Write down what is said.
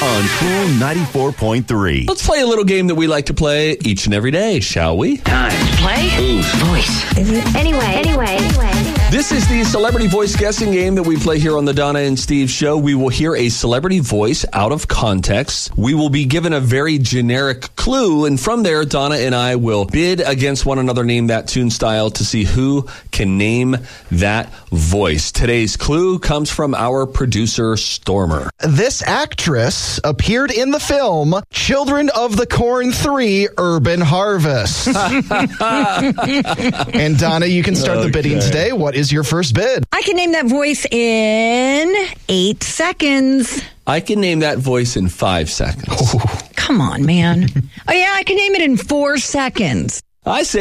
on Cool 94.3. Let's play a little game that we like to play each and every day, shall we? Time. Play? Whose voice? Is it? Anyway. This is the celebrity voice guessing game that we play here on the Donna and Steve show. We will hear a celebrity voice out of context. We will be given a very generic clue, and from there, Donna and I will bid against one another, name that tune style, to see who can name that voice. Today's clue comes from our producer, Stormer. This actress appeared in the film Children of the Corn 3 Urban Harvest. And Donna, you can start the bidding today. What is your first bid? I can name that voice in 8 seconds. I can name that voice in 5 seconds. Come on, man. Oh, yeah, I can name it in 4 seconds. I say